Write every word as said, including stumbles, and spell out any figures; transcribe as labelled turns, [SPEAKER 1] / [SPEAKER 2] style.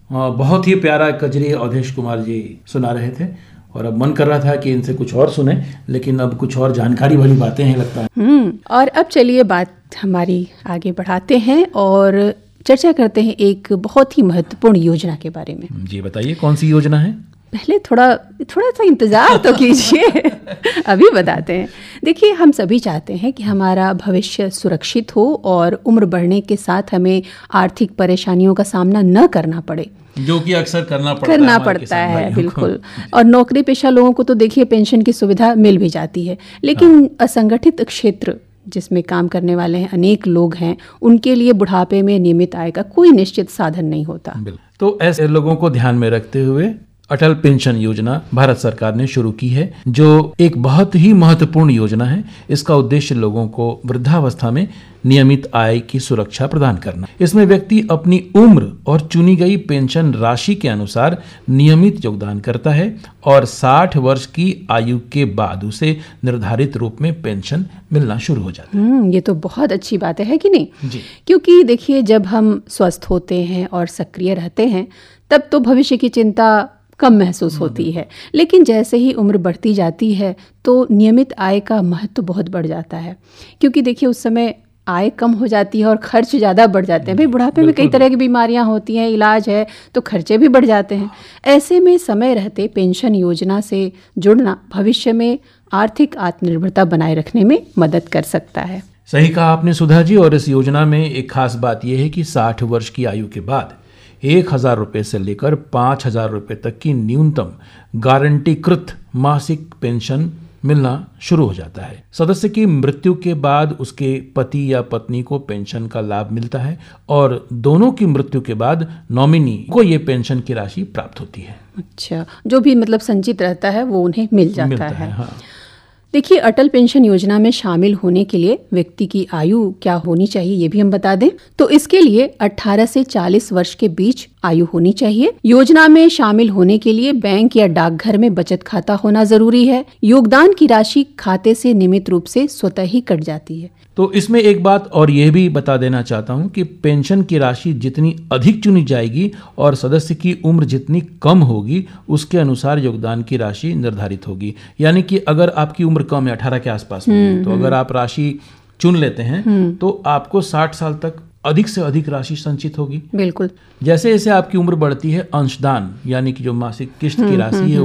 [SPEAKER 1] बहुत ही प्यारा कजरी अवधेश कुमार जी सुना रहे थे और अब मन कर रहा था कि इनसे कुछ और सुने, लेकिन अब कुछ और जानकारी वाली बातें हैं लगता है।
[SPEAKER 2] हम्म और अब चलिए बात हमारी आगे बढ़ाते हैं और चर्चा करते हैं एक बहुत ही महत्वपूर्ण योजना के बारे में।
[SPEAKER 1] जी बताइए, कौन सी योजना है?
[SPEAKER 2] पहले थोड़ा थोड़ा सा इंतज़ार तो कीजिए अभी बताते हैं। देखिए, हम सभी चाहते हैं कि हमारा भविष्य सुरक्षित हो और उम्र बढ़ने के साथ हमें आर्थिक परेशानियों का सामना न करना पड़े,
[SPEAKER 1] जो कि अक्सर करना पड़ता
[SPEAKER 2] करना
[SPEAKER 1] है
[SPEAKER 2] पड़ता है बिल्कुल। और नौकरी पेशा लोगों को तो देखिए पेंशन की सुविधा मिल भी जाती है, लेकिन हाँ। असंगठित क्षेत्र जिसमें काम करने वाले हैं अनेक लोग हैं, उनके लिए बुढ़ापे में नियमित आय का कोई निश्चित साधन नहीं होता।
[SPEAKER 1] तो ऐसे लोगों को ध्यान में रखते हुए अटल पेंशन योजना भारत सरकार ने शुरू की है, जो एक बहुत ही महत्वपूर्ण योजना है। इसका उद्देश्य लोगों को वृद्धावस्था में नियमित आय की सुरक्षा प्रदान करना। इसमें व्यक्ति अपनी उम्र और चुनी गई पेंशन राशि के अनुसार नियमित योगदान करता है और साठ वर्ष की आयु के बाद उसे निर्धारित रूप में पेंशन मिलना शुरू हो जाता है।
[SPEAKER 2] ये तो बहुत अच्छी बात है, है कि नहीं
[SPEAKER 1] जी।
[SPEAKER 2] क्योंकि देखिए, जब हम स्वस्थ होते हैं और सक्रिय रहते हैं तब तो भविष्य की चिंता कम महसूस होती है, लेकिन जैसे ही उम्र बढ़ती जाती है तो नियमित आय का महत्व बहुत बढ़ जाता है, क्योंकि देखिए उस समय आय कम हो जाती है और खर्च ज़्यादा बढ़ जाते हैं। भाई बुढ़ापे में कई तरह की बीमारियां होती हैं, इलाज है, तो खर्चे भी बढ़ जाते हैं। ऐसे में समय रहते पेंशन योजना से जुड़ना भविष्य में आर्थिक आत्मनिर्भरता बनाए रखने में मदद कर सकता है।
[SPEAKER 1] सही कहा आपने सुधा जी। और इस योजना में एक खास बात यह है कि साठ वर्ष की आयु के बाद एक हजार रुपये से लेकर पाँच हजार रुपये तक की न्यूनतम गारंटीकृत मासिक पेंशन मिलना शुरू हो जाता है। सदस्य की मृत्यु के बाद उसके पति या पत्नी को पेंशन का लाभ मिलता है और दोनों की मृत्यु के बाद नॉमिनी को ये पेंशन की राशि प्राप्त होती है।
[SPEAKER 2] अच्छा, जो भी मतलब संचित रहता है वो उन्हें मिल जाता
[SPEAKER 1] मिलता
[SPEAKER 2] है,
[SPEAKER 1] है हाँ।
[SPEAKER 2] देखिए, अटल पेंशन योजना में शामिल होने के लिए व्यक्ति की आयु क्या होनी चाहिए ये भी हम बता दें। तो इसके लिए अठारह से चालीस वर्ष के बीच आयु होनी चाहिए। योजना में शामिल होने के लिए बैंक या डाकघर में बचत खाता होना जरूरी है। योगदान की राशि खाते से नियमित रूप से स्वतः ही कट जाती है।
[SPEAKER 1] तो इसमें एक बात और यह भी बता देना चाहता हूं कि पेंशन की राशि जितनी अधिक चुनी जाएगी और सदस्य की उम्र जितनी कम होगी उसके अनुसार योगदान की राशि निर्धारित होगी। यानी कि अगर आपकी उम्र कम है, अठारह के आसपास में, तो अगर आप राशि चुन लेते हैं तो आपको साठ साल तक अधिक से अधिक राशि संचित होगी।
[SPEAKER 2] बिल्कुल।
[SPEAKER 1] जैसे जैसे आपकी उम्र बढ़ती है, अंशदान यानी कि जो मासिक किस्त की राशि है